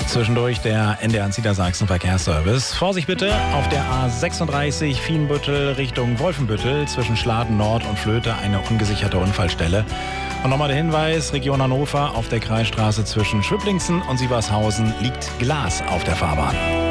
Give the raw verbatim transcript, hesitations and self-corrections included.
Zwischendurch der N D R Niedersachsen Verkehrsservice. Vorsicht bitte auf der A sechsunddreißig Vienbüttel Richtung Wolfenbüttel zwischen Schladen Nord und Flöte eine ungesicherte Unfallstelle. Und nochmal der Hinweis, Region Hannover auf der Kreisstraße zwischen Schwiplingsen und Sievershausen liegt Glas auf der Fahrbahn.